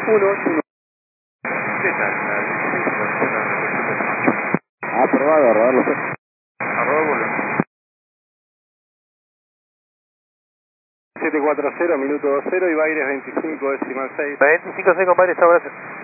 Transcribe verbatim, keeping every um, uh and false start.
uno ocho uno. ¿Qué tal? Aprobado, a rodarlo. Arroba volumen. siete cuatro cero, minuto dos cero y Baires veinticinco decimal seis. veinticinco seis, compadre, chao, gracias.